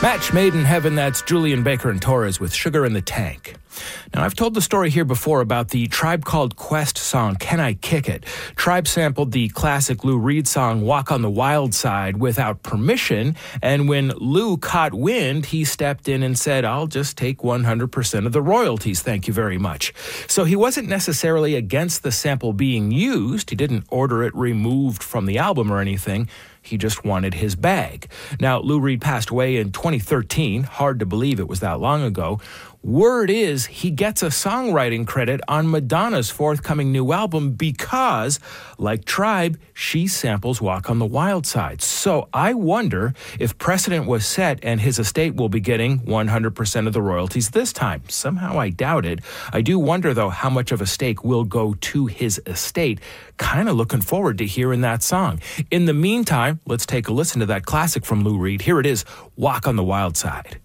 Match made in heaven, that's Julian Baker and Torres with Sugar in the Tank. Now, I've told the story here before about the Tribe Called Quest song, Can I Kick It? Tribe sampled the classic Lou Reed song, Walk on the Wild Side, without permission, and when Lou caught wind, he stepped in and said, I'll just take 100% of the royalties, thank you very much. So he wasn't necessarily against the sample being used. He didn't order it removed from the album or anything. He just wanted his bag. Now, Lou Reed passed away in 2013. Hard to believe it was that long ago. Word is he gets a songwriting credit on Madonna's forthcoming new album because, like Tribe, she samples Walk on the Wild Side. So I wonder if precedent was set and his estate will be getting 100% of the royalties this time. Somehow I doubt it. I do wonder, though, how much of a stake will go to his estate. Kind of looking forward to hearing that song. In the meantime, let's take a listen to that classic from Lou Reed. Here it is, Walk on the Wild Side.